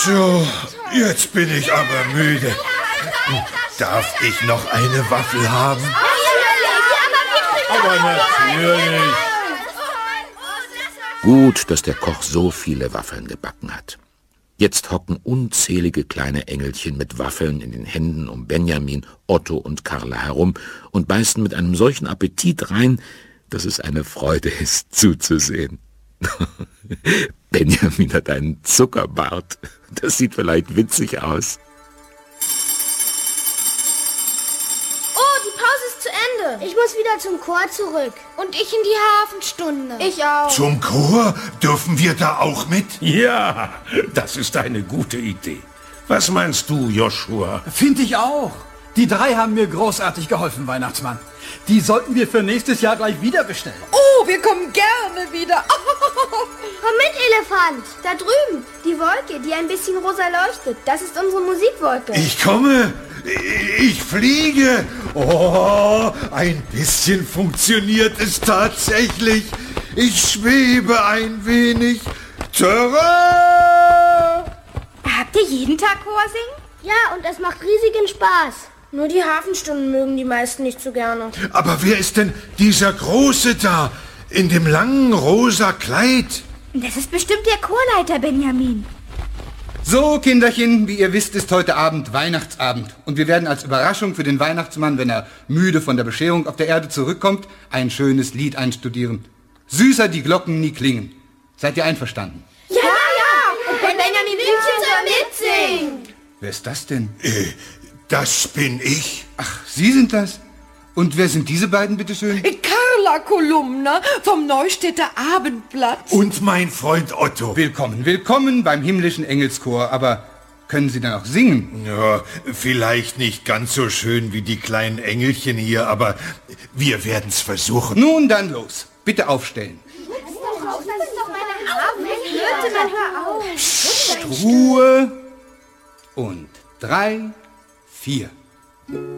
So, jetzt bin ich aber müde. Darf ich noch eine Waffel haben? Aber natürlich. Gut, dass der Koch so viele Waffeln gebacken hat. Jetzt hocken unzählige kleine Engelchen mit Waffeln in den Händen um Benjamin, Otto und Karla herum und beißen mit einem solchen Appetit rein, dass es eine Freude ist, zuzusehen. Benjamin hat einen Zuckerbart. Das sieht vielleicht witzig aus. Oh, die Pause ist zu Ende. Ich muss wieder zum Chor zurück. Und ich in die Hafenstunde. Ich auch. Zum Chor? Dürfen wir da auch mit? Ja, das ist eine gute Idee. Was meinst du, Joshua? Finde ich auch. Die 3 haben mir großartig geholfen, Weihnachtsmann. Die sollten wir für nächstes Jahr gleich wieder bestellen. Oh, wir kommen gerne wieder. Komm mit, Elefant. Da drüben. Die Wolke, die ein bisschen rosa leuchtet. Das ist unsere Musikwolke. Ich komme. Ich fliege. Oh, ein bisschen funktioniert es tatsächlich. Ich schwebe ein wenig. Tada! Habt ihr jeden Tag Chorsingen? Ja, und es macht riesigen Spaß. Nur die Hafenstunden mögen die meisten nicht so gerne. Aber wer ist denn dieser Große da? In dem langen rosa Kleid? Das ist bestimmt der Chorleiter, Benjamin. So, Kinderchen, wie ihr wisst, ist heute Abend Weihnachtsabend. Und wir werden als Überraschung für den Weihnachtsmann, wenn er müde von der Bescherung auf der Erde zurückkommt, ein schönes Lied einstudieren. Süßer die Glocken nie klingen. Seid ihr einverstanden? Ja! Und Benjamin will mitsingen. Wer ist das denn? Das bin ich. Ach, Sie sind das? Und wer sind diese beiden, bitteschön? Carla Kolumna vom Neustädter Abendblatt. Und mein Freund Otto. Willkommen, willkommen beim himmlischen Engelschor. Aber können Sie dann auch singen? Ja, vielleicht nicht ganz so schön wie die kleinen Engelchen hier, aber wir werden's versuchen. Nun dann los. Bitte aufstellen. Ruhe. Und 3, 4.